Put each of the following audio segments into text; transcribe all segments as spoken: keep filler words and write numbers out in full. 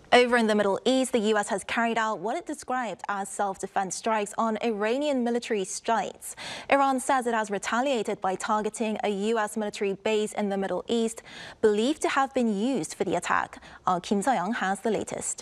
Over in the Middle East, the U S has carried out what it described as self-defense strikes on Iranian military sites. Iran says it has retaliated by targeting a U S military base in the Middle East, believed to have been used for the attack. Our Kim So-young has the latest.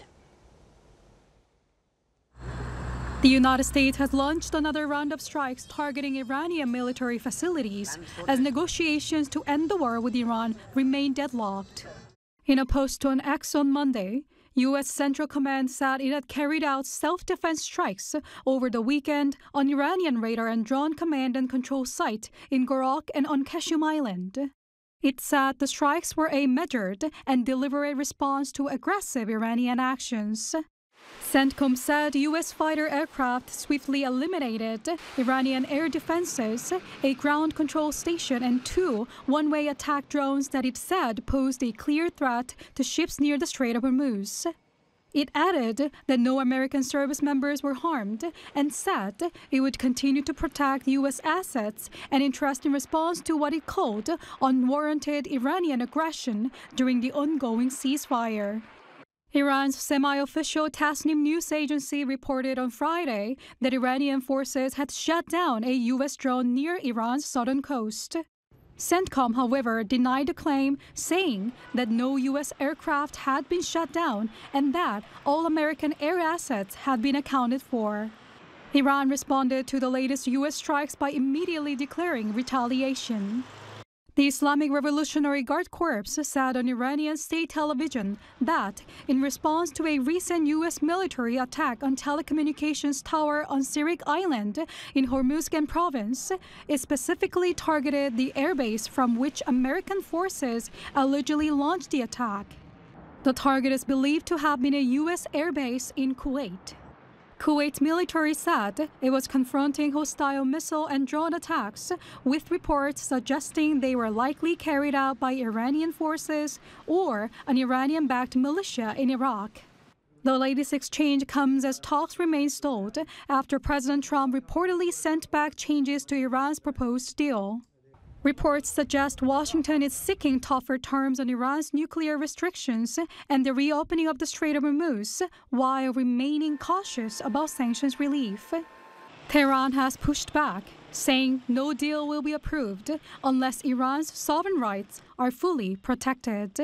The United States has launched another round of strikes targeting Iranian military facilities as negotiations to end the war with Iran remain deadlocked. In a post on X on Monday, U S Central Command said it had carried out self-defense strikes over the weekend on Iranian radar and drone command and control site in Gorak and on Qashm Island. It said the strikes were a measured and deliberate response to aggressive Iranian actions. CENTCOM said U S fighter aircraft swiftly eliminated Iranian air defenses, a ground control station, and two one-way attack drones that it said posed a clear threat to ships near the Strait of Hormuz. It added that no American service members were harmed and said it would continue to protect U S assets and interests in response to what it called unwarranted Iranian aggression during the ongoing ceasefire. Iran's semi-official Tasnim news agency reported on Friday that Iranian forces had shot down a U S drone near Iran's southern coast. CENTCOM, however, denied the claim, saying that no U S aircraft had been shot down and that all American air assets had been accounted for. Iran responded to the latest U S strikes by immediately declaring retaliation. The Islamic Revolutionary Guard Corps said on Iranian state television that, in response to a recent U S military attack on telecommunications tower on Sirik Island in Hormuzgan province, it specifically targeted the airbase from which American forces allegedly launched the attack. The target is believed to have been a U S airbase in Kuwait. Kuwait's military said it was confronting hostile missile and drone attacks, with reports suggesting they were likely carried out by Iranian forces or an Iranian-backed militia in Iraq. The latest exchange comes as talks remain stalled after President Trump reportedly sent back changes to Iran's proposed deal. Reports suggest Washington is seeking tougher terms on Iran's nuclear restrictions and the reopening of the Strait of Hormuz, while remaining cautious about sanctions relief. Tehran has pushed back, saying no deal will be approved unless Iran's sovereign rights are fully protected.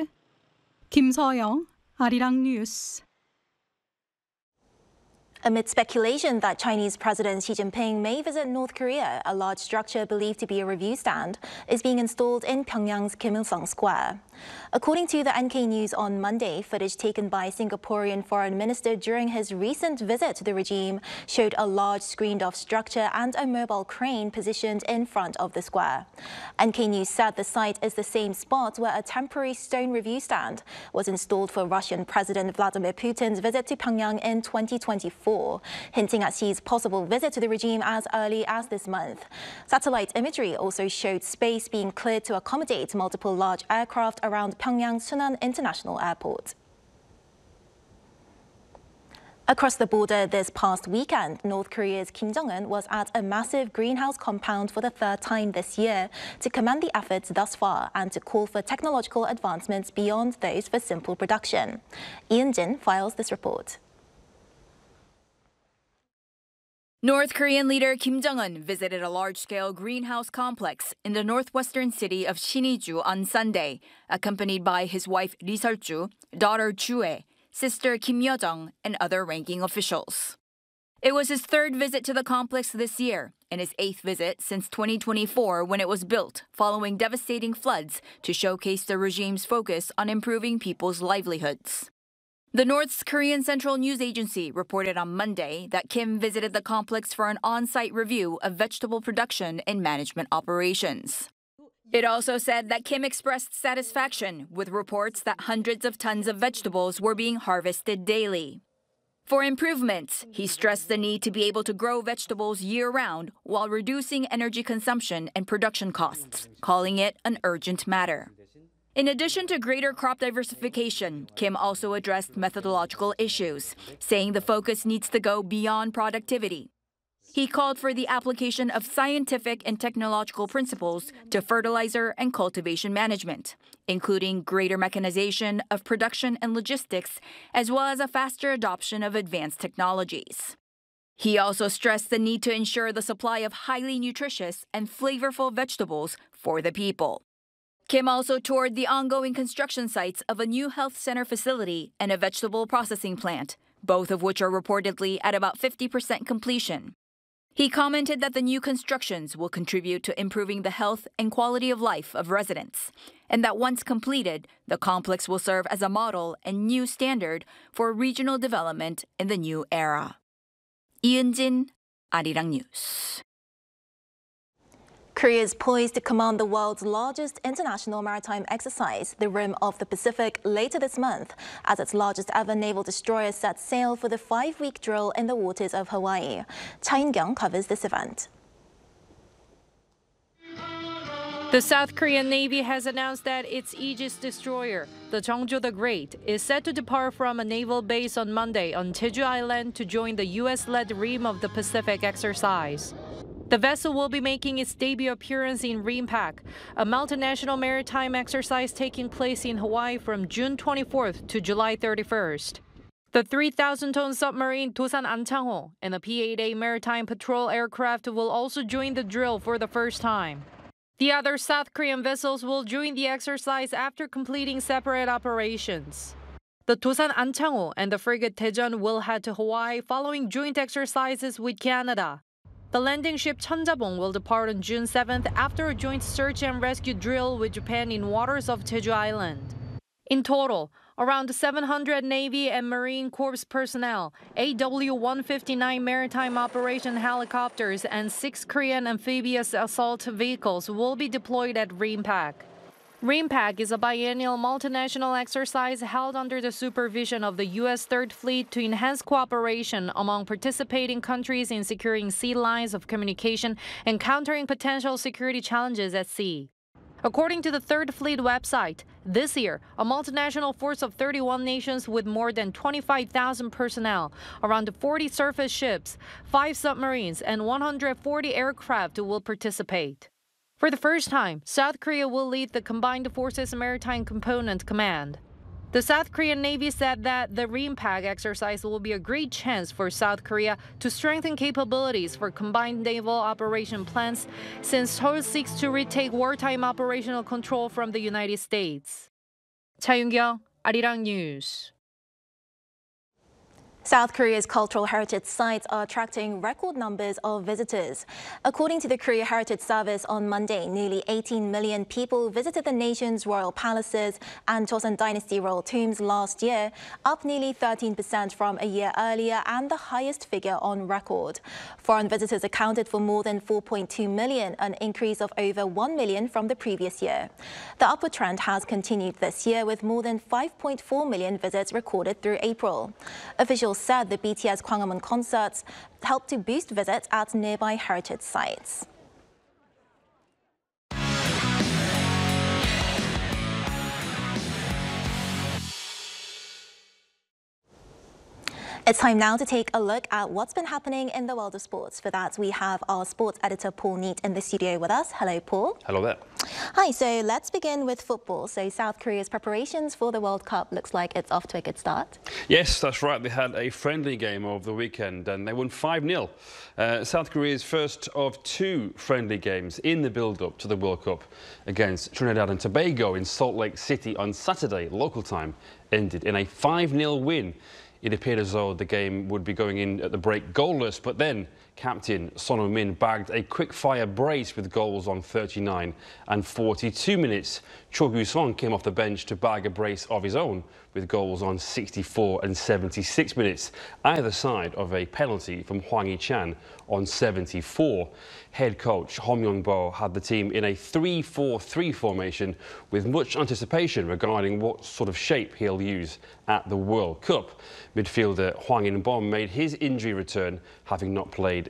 Kim So-young, Arirang News. Amid speculation that Chinese President Xi Jinping may visit North Korea, a large structure believed to be a review stand is being installed in Pyongyang's Kim Il-sung Square. According to the N K News on Monday, footage taken by Singaporean Foreign Minister during his recent visit to the regime showed a large screened-off structure and a mobile crane positioned in front of the square. N K News said the site is the same spot where a temporary stone review stand was installed for Russian President Vladimir Putin's visit to Pyongyang in twenty twenty-four, hinting at Xi's possible visit to the regime as early as this month. Satellite imagery also showed space being cleared to accommodate multiple large aircraft around Pyongyang's Sunan International Airport. Across the border this past weekend, North Korea's Kim Jong-un was at a massive greenhouse compound for the third time this year to commend the efforts thus far and to call for technological advancements beyond those for simple production. Ian Jin files this report. North Korean leader Kim Jong-un visited a large-scale greenhouse complex in the northwestern city of Siniju on Sunday, accompanied by his wife Lee Seol-ju, daughter Ju-ae, sister Kim Yo-jong, and other ranking officials. It was his third visit to the complex this year and his eighth visit since twenty twenty-four when it was built following devastating floods to showcase the regime's focus on improving people's livelihoods. The North Korean Central News Agency reported on Monday that Kim visited the complex for an on-site review of vegetable production and management operations. It also said that Kim expressed satisfaction with reports that hundreds of tons of vegetables were being harvested daily. For improvements, he stressed the need to be able to grow vegetables year-round while reducing energy consumption and production costs, calling it an urgent matter. In addition to greater crop diversification, Kim also addressed methodological issues, saying the focus needs to go beyond productivity. He called for the application of scientific and technological principles to fertilizer and cultivation management, including greater mechanization of production and logistics, as well as a faster adoption of advanced technologies. He also stressed the need to ensure the supply of highly nutritious and flavorful vegetables for the people. Kim also toured the ongoing construction sites of a new health center facility and a vegetable processing plant, both of which are reportedly at about fifty percent completion. He commented that the new constructions will contribute to improving the health and quality of life of residents, and that once completed, the complex will serve as a model and new standard for regional development in the new era. 이은진, 아리랑 뉴스. Korea is poised to command the world's largest international maritime exercise, the Rim of the Pacific, later this month, as its largest ever naval destroyer sets sail for the five-week drill in the waters of Hawaii. Cha In-kyung covers this event. The South Korean Navy has announced that its Aegis destroyer, the Jeongjo the Great, is set to depart from a naval base on Monday on Jeju Island to join the U S-led Rim of the Pacific exercise. The vessel will be making its debut appearance in RIMPAC, a multinational maritime exercise taking place in Hawaii from June twenty-fourth to July thirty-first. The three thousand ton submarine Dosan Anchangho and the P eight A maritime patrol aircraft will also join the drill for the first time. The other South Korean vessels will join the exercise after completing separate operations. The Dosan Anchangho and the frigate Daejeon will head to Hawaii following joint exercises with Canada. The landing ship Cheonjabong will depart on June seventh after a joint search and rescue drill with Japan in waters of Jeju Island. In total, around seven hundred Navy and Marine Corps personnel, A W one fifty-nine maritime operation helicopters, and six Korean amphibious assault vehicles will be deployed at RIMPAC. RIMPAC is a biennial multinational exercise held under the supervision of the U S Third Fleet to enhance cooperation among participating countries in securing sea lines of communication and countering potential security challenges at sea. According to the Third Fleet website, this year, a multinational force of thirty-one nations with more than twenty-five thousand personnel, around forty surface ships, five submarines, and one hundred forty aircraft will participate. For the first time, South Korea will lead the Combined Forces Maritime Component Command. The South Korean Navy said that the RIMPAC exercise will be a great chance for South Korea to strengthen capabilities for combined naval operation plans since Seoul seeks to retake wartime operational control from the United States. Cha In-kyung, 아리랑 뉴스. South Korea's cultural heritage sites are attracting record numbers of visitors. According to the Korea Heritage Service on Monday, nearly eighteen million people visited the nation's royal palaces and Joseon Dynasty royal tombs last year, up nearly thirteen percent from a year earlier and the highest figure on record. Foreign visitors accounted for more than four point two million, an increase of over one million from the previous year. The upward trend has continued this year with more than five point four million visits recorded through April. Officials said the B T S Gwanghwamun concerts helped to boost visits at nearby heritage sites. It's time now to take a look at what's been happening in the world of sports. For that, we have our sports editor, Paul Neat, in the studio with us. Hello, Paul. Hello there. Hi, so let's begin with football. So South Korea's preparations for the World Cup looks like it's off to a good start. Yes, that's right. They had a friendly game over the weekend and they won five nil. Uh, South Korea's first of two friendly games in the build-up to the World Cup against Trinidad and Tobago in Salt Lake City on Saturday, local time, ended in a five nil win. It appeared as though the game would be going in at the break goalless, but then captain Son Heung-min bagged a quick-fire brace with goals on thirty-nine and forty-two minutes. Cho Kyu-sung came off the bench to bag a brace of his own with goals on sixty-four and seventy-six minutes, either side of a penalty from Hwang Hee-chan on seventy-four. Head coach Hom Young-bo had the team in a three four three formation with much anticipation regarding what sort of shape he'll use at the World Cup. Midfielder Hwang In-bom made his injury return, having not played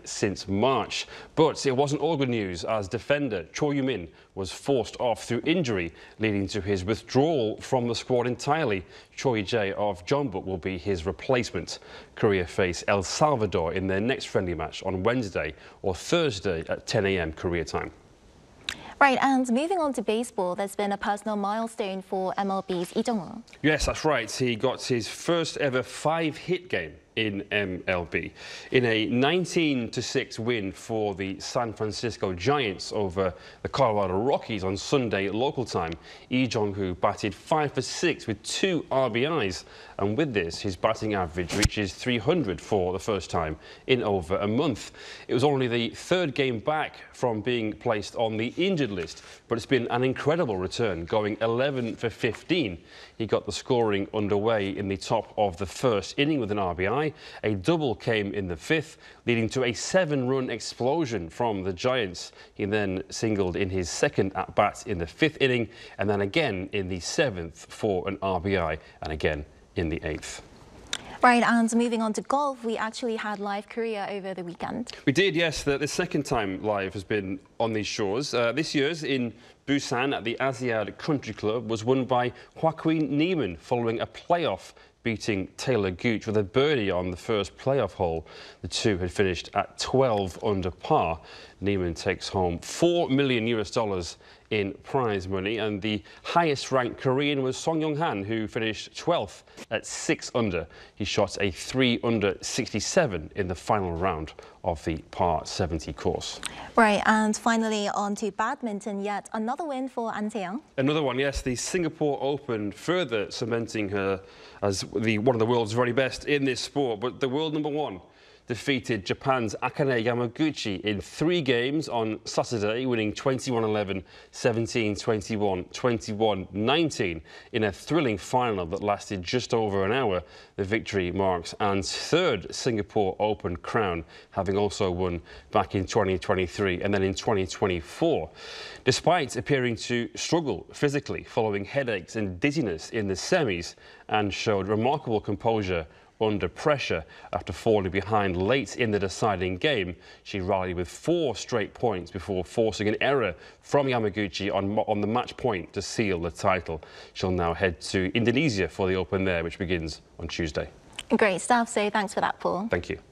played since March. But it wasn't all good news, as defender Cho Yoo-min was forced off through injury, leading to his withdrawal from the squad entirely. Choi Jae of Jeonbuk will be his replacement. Korea face El Salvador in their next friendly match on Wednesday or Thursday at ten A M Korea time. Right, and moving on to baseball, there's been a personal milestone for M L B's Lee Jung-woo. Yes, that's right. He got his first ever five-hit game in M L B in a nineteen to six win for the San Francisco Giants over the Colorado Rockies on Sunday local time. Lee Jung-woo batted five for six with two R B Is, and with this his batting average reaches three hundred for the first time in over a month. It was only the third game back from being placed on the injured list, but it's been an incredible return, going eleven for fifteen. He got the scoring underway in the top of the first inning with an R B I. A double came in the fifth, leading to a seven-run explosion from the Giants. He then singled in his second at-bat in the fifth inning, and then again in the seventh for an R B I, and again in the eighth. Right, and moving on to golf, we actually had Live Korea over the weekend. We did, yes. The, the second time Live has been on these shores. Uh, this year's in Busan at the Asiad Country Club was won by Joaquin Niemann following a playoff, beating Taylor Gooch with a birdie on the first playoff hole. The two had finished at twelve under par. Niemann takes home four million US dollars in prize money, and the highest ranked Korean was Song Young-han, who finished twelfth at six under. He shot a three under sixty-seven in the final round of the par seventy course. Right, and finally on to badminton, yet another win for An Se-young. Another one, yes. The Singapore Open further cementing her as the one of the world's very best in this sport, but the world number one defeated Japan's Akane Yamaguchi in three games on Saturday, winning twenty-one eleven, seventeen twenty-one, twenty-one nineteen in a thrilling final that lasted just over an hour. The victory marks An's third Singapore Open crown, having also won back in twenty twenty-three and then in twenty twenty-four. Despite appearing to struggle physically following headaches and dizziness in the semis, An showed remarkable composure under pressure after falling behind late in the deciding game. She rallied with four straight points before forcing an error from Yamaguchi on, on the match point to seal the title. She'll now head to Indonesia for the Open there, which begins on Tuesday. Great stuff, so thanks for that, Paul. Thank you.